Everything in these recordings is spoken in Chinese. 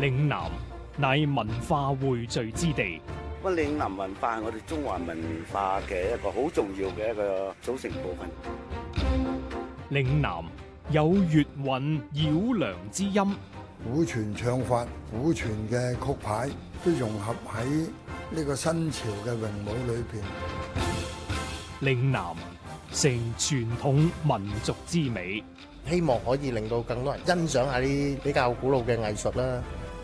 嶺南乃文化匯聚之地。 嶺南文化係我哋中華文化嘅一個好重要嘅一個組成部分。 嶺南有粵韻繞梁之音， 古傳唱法、古傳嘅曲牌都融合喺呢個新潮嘅詠舞裏邊。 嶺南成傳統民族之美， 希望可以令到更多人欣賞下啲比較古老嘅藝術啦。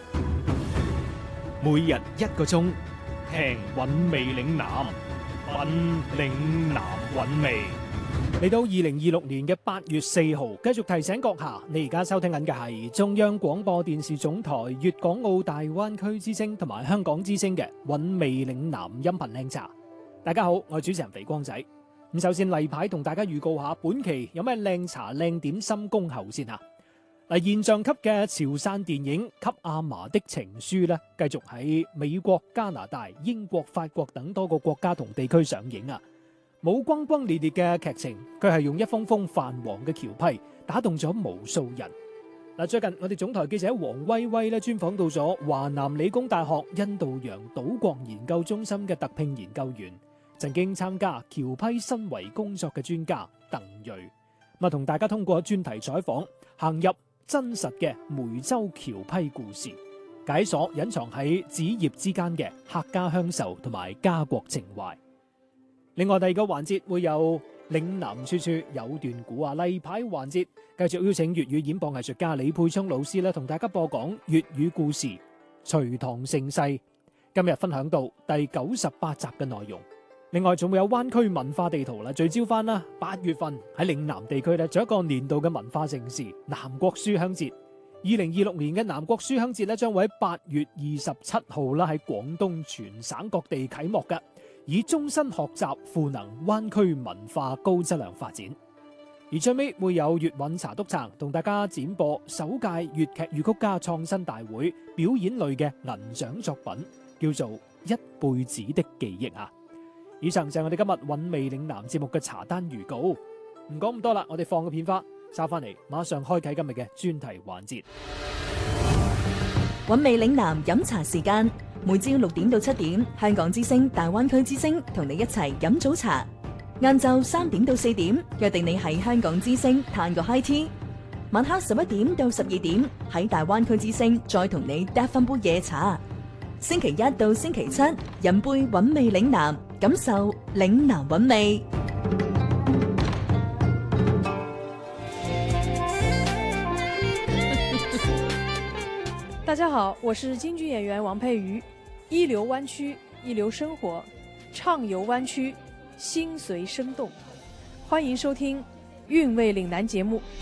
每日1個鐘，聽韻味嶺南，品嶺南韻味。嚟到2026年嘅8月4號，繼續提醒閣下，你而家收聽緊嘅係中央廣播電視總台粵港澳大灣區之聲同埋香港之聲嘅韻味嶺南音頻靚茶。大家好，我係主持人肥光仔。咁首先例牌同大家預告下，本期有咩靚茶靚點心恭候先啊！嗱，現象級嘅潮汕電影《給阿嫲的情書》咧，繼續喺美國、加拿大、英國、法國等多個國家同地區上映啊！冇轟轟烈烈嘅劇情，佢係用一封封泛黃嘅橋批打動咗無數人。嗱，最近我哋總台記者黃威威咧專訪到咗華南理工大學印度洋島國研究中心嘅特聘研究員，曾經參加橋批申遺工作嘅專家鄧瑞，同大家通過專題採訪，行入真實嘅梅州橋批故事，解鎖隱藏喺紙葉之間嘅客家鄉愁同埋家國情懷。另外第二個環節會有嶺南處處有段古啊，例牌環節繼續邀請粵語演播藝術家李佩聰老師咧，同大家播講粵語故事《隋唐盛世》。今日分享到第98集嘅內容。另外仲會有灣區文化地圖啦，聚焦翻啦8月份喺嶺南地區咧，仲有一個年度嘅文化盛事南國書香節。2026年嘅南國書香節咧，將會喺8月27號啦喺廣東全省各地啟幕嘅，以終身學習賦能灣區文化高質量發展。而最尾會有粵韻茶督撐同大家展播首屆粵劇粵曲家創新大會表演類嘅銀獎作品，叫做一輩子的記憶啊！以上就係我哋今日韻味嶺南節目嘅茶單預告。唔講咁多啦，我哋放個片花，稍翻嚟馬上開啟今日嘅專題環節。 韻味嶺南飲茶時間，每朝6點到7點，香港之聲、大灣區之聲同你一齊飲早茶。晏晝3點到4點，約定你喺香港之聲嘆個 high tea。晚黑11點到12點，喺大灣區之聲再同你嗒翻杯夜茶。星期一到星期七，飲杯韻味嶺南，感受嶺南韻味。 大家好，我是京剧演员王佩瑜。一流湾区，一流生活，畅游湾区，心随生动。欢迎收听《韵味岭南》节目。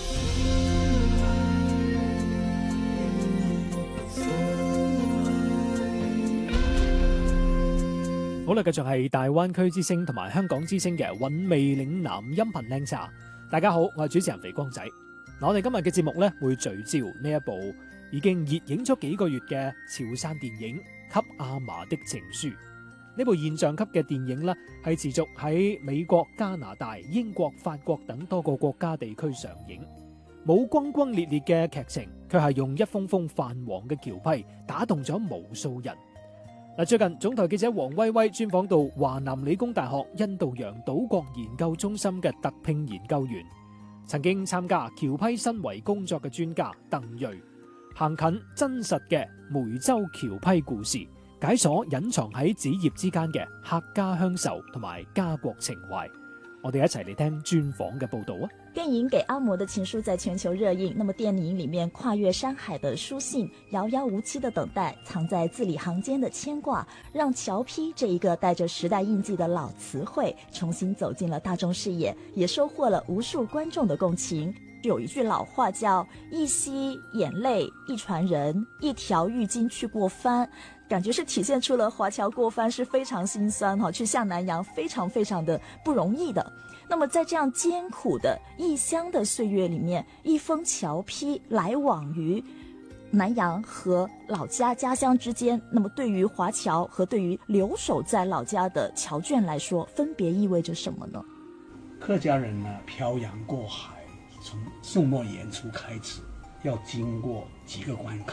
好啦，繼續係大灣區之聲同埋香港之聲嘅韻味嶺南音頻靚茶。大家好，我係主持人肥光仔。我哋今日嘅節目咧會聚焦呢一部已經熱映咗幾個月嘅潮汕電影《給阿嫲的情書》。呢部現象級嘅電影咧係持續喺美國、加拿大、英國、法國等多個國家地區上映。冇轟轟烈烈嘅劇情，卻係用一封封泛黃嘅橋批打動咗無數人。最近總台記者黃威威專訪到華南理工大學印度洋島國研究中心嘅特聘研究員，曾經參加橋批申遺工作嘅專家鄧瑞，行近真實嘅梅州橋批故事，解鎖隱藏喺紙葉之間嘅客家鄉愁同埋家國情懷。我哋一齊嚟聽專訪嘅報道啊！ 電影《給阿嬤的情書》在全球熱映，那麼電影裡面跨越山海的書信，遙遙無期的等待，藏在字裡行間的牽掛，讓橋批這一個帶着時代印記的老詞彙重新走進了大眾視野，也收穫了無數觀眾的共情。有一句老話叫一夕眼淚一傳人，一條浴巾去過番，感覺是體現出了華僑過番是非常心酸，去下南洋非常非常的不容易的。那麼在這樣艱苦的異鄉的歲月裡面，一封橋批來往於南洋和老家家鄉之間，那麼對於華僑和對於留守在老家的僑眷來說，分別意味着什麼呢？ 客家人呢，漂洋過海，從宋末元初開始，要經過幾個關卡。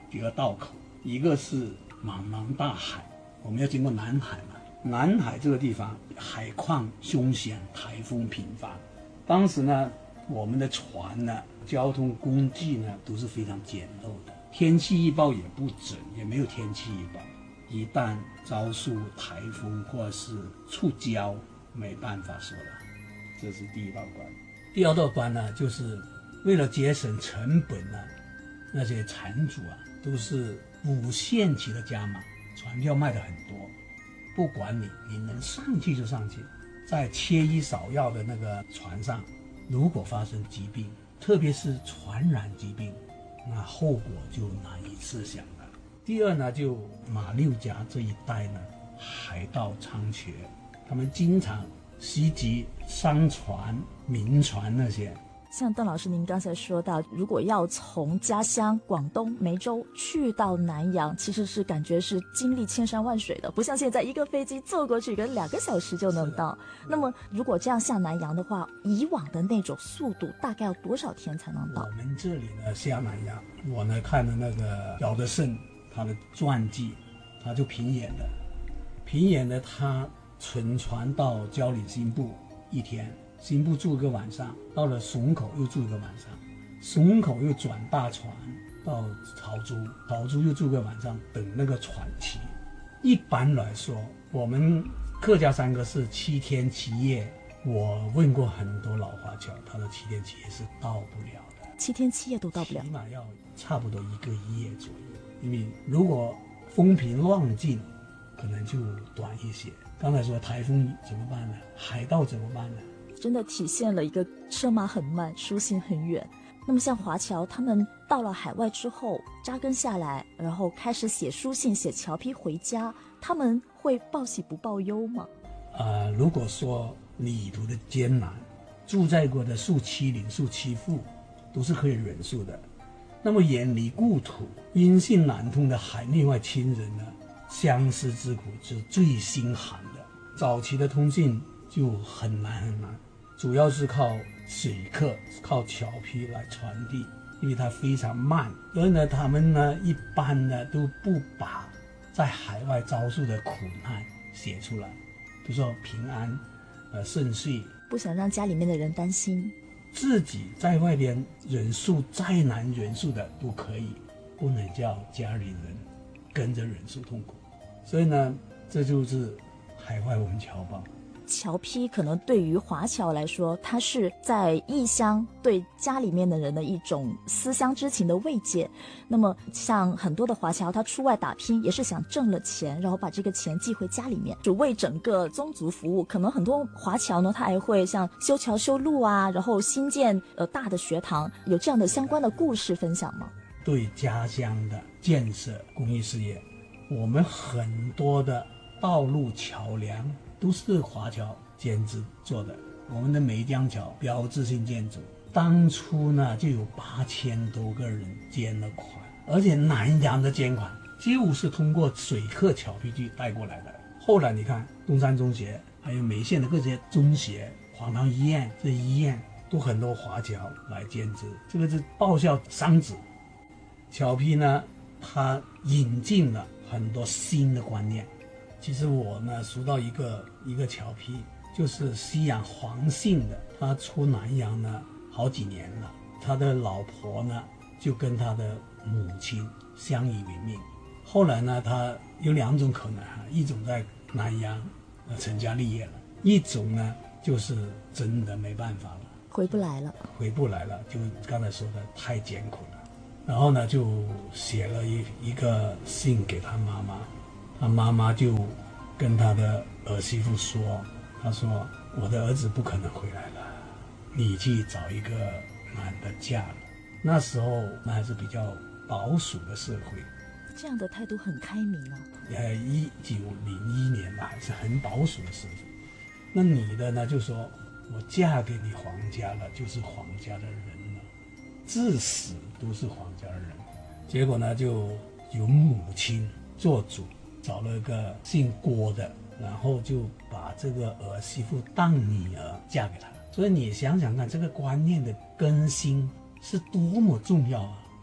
几个道口，一个是茫茫大海，我们要经过南海嘛。南海这个地方海况凶险，台风频发。当时呢，我们的船呢，交通工具呢都是非常简陋的，天气预报也不准，也没有天气预报。一旦遭受台风或是触礁，没办法说了。这是第一道关。第二道关呢，就是为了节省成本呢，那些船主啊都是无限期的加码，船票卖的很多，不管你能上去就上去。在缺医少药的那个船上，如果发生疾病，特别是传染疾病，那后果就难以设想了。第二呢，就马六甲这一带呢，海盗猖獗，他们经常袭击商船、民船那些。 像邓老师您刚才说到，如果要从家乡广东梅州去到南洋，其实是感觉是经历千山万水的，不像现在一个飞机坐过去跟2个小时就能到。那么如果这样下南洋的话，以往的那种速度大概要多少天才能到？ 我们这里呢下南洋，我呢看了那个姚德胜他的传记，他就平演的他乘船到蕉岭新部1天，新部住1个晚上，到了松口又住1个晚上，松口又转大船到潮州，潮州又住1个晚上，等那个船期。一般来说，我们客家山歌是7天7夜，我问过很多老华侨，他的7天7夜是到不了的 ，7天7夜都到不了， 起码要差不多1个夜左右。因为如果风平浪静，可能就短一些。刚才说台风怎么办呢？海盗怎么办呢？ 真的体现了一个车马很慢，书信很远。那么像华侨他们到了海外之后扎根下来，然后开始写书信写侨批回家，他们会报喜不报忧吗？ 如果说旅途的艰难，住在过的受欺凌受欺负都是可以忍受的，那么远离故土音信难通的海内外亲人呢，相思之苦是最心寒的。早期的通信就很难，主要是靠水客靠侨批来传递，因为它非常慢，所以呢他们呢一般呢都不把在海外遭受的苦难写出来，比如说平安顺遂， 不想让家里面的人担心， 自己在外边忍受再难忍受的都可以，不能叫家里人跟着忍受痛苦。所以呢，这就是海外文侨报。 侨批可能对于华侨来说，它是在异乡对家里面的人的一种思乡之情的慰藉。那么像很多的华侨，他出外打拼也是想挣了钱，然后把这个钱寄回家里面，就为整个宗族服务。可能很多华侨呢，他还会像修桥修路啊，然后新建大的学堂，有这样的相关的故事分享吗？ 对家乡的建设公益事业，我们很多的道路桥梁都是华侨兼职做的。我们的梅江桥标志性建筑，当初呢就有8000多个人捐了款，而且南洋的捐款就是通过水客侨批局带过来的。后来你看东山中学，还有梅县的各些中学、黄塘医院，这医院都很多华侨来兼职，这个是报效商子。侨批呢，它引进了很多新的观念。其实我呢熟到一个侨批，就是西洋黄姓的，他出南洋呢好几年了，他的老婆呢就跟他的母亲相依为命。后来呢，他有2种可能，一种在南洋成家立业了，一种呢就是真的没办法了，回不来了，就刚才说的太艰苦了。然后呢就写了一个信给他妈妈，他妈妈就跟他的儿媳妇说，他说我的儿子不可能回来了，你去找一个男的嫁了。那时候那还是比较保守的社会， 这样的态度很开明啊。 1901年嘛，还是很保守的社会。那女的呢就说，我嫁给你皇家了，就是皇家的人了，至死都是皇家人。结果呢就由母亲做主，找了个姓郭的，然后就把这个儿媳妇当女儿嫁给他。所以你想想看，这个观念的更新是多么重要啊！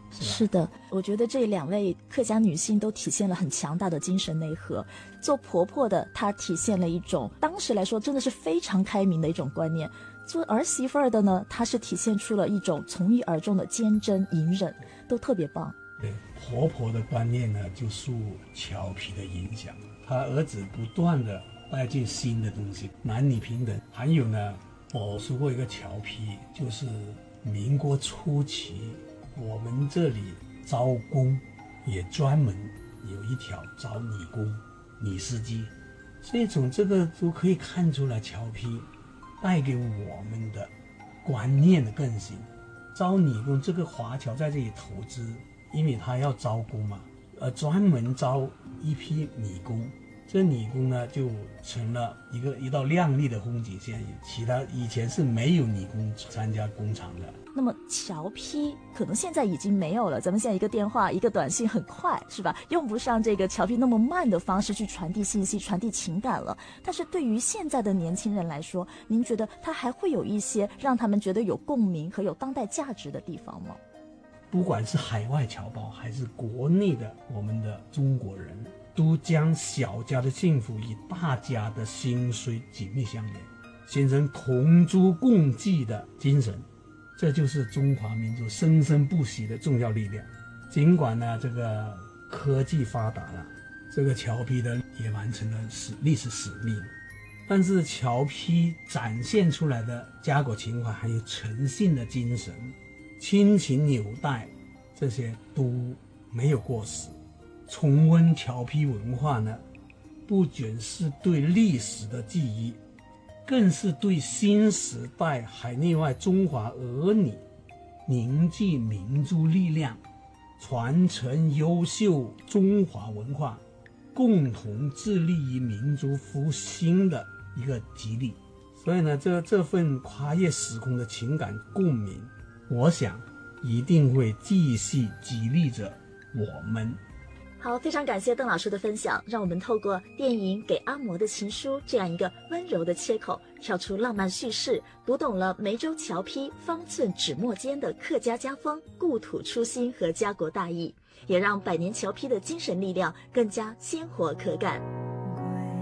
是的，我觉得这2位客家女性都体现了很强大的精神内核。做婆婆的，她体现了一种当时来说真的是非常开明的一种观念；做儿媳妇儿的呢，她是体现出了一种从一而终的坚贞隐忍，都特别棒。 对，婆婆的观念呢，就受乔皮的影响，她儿子不断的带进新的东西，男女平等。还有呢，我说过一个乔皮，就是民国初期，我们这里招工也专门有一条招女工、女司机，所以从这个都可以看出来，乔皮带给我们的观念的更新。招女工，这个华侨在这里投资，因为他要招工嘛，专门招一批女工。这女工呢，就成了一道亮丽的风景线。其他以前是没有女工参加工厂的。 那么侨批可能现在已经没有了，咱们现在一个电话一个短信很快，是吧？用不上这个侨批那么慢的方式去传递信息、传递情感了。但是对于现在的年轻人来说，您觉得它还会有一些让他们觉得有共鸣和有当代价值的地方吗？ 不管是海外侨胞还是国内的我们的中国人，都将小家的幸福与大家的兴衰紧密相连，形成同舟共济的精神。这就是中华民族生生不息的重要力量。尽管呢，这个科技发达了，这个侨批的也完成了历史使命，但是侨批展现出来的家国情怀还有诚信的精神、亲情纽带，这些都没有过时。重温侨批文化呢，不仅是对历史的记忆，更是对新时代海内外中华儿女凝聚民族力量、传承优秀中华文化、共同致力于民族复兴的一个激励。所以呢，这份跨越时空的情感共鸣，我想一定会继续激励着我们。 好，非常感谢邓老师的分享，让我们透过电影《给阿嬷的情书》这样一个温柔的切口，跳出浪漫叙事，读懂了梅州侨批方寸纸墨间的客家家风、故土初心和家国大义，也让百年侨批的精神力量更加鲜活可感。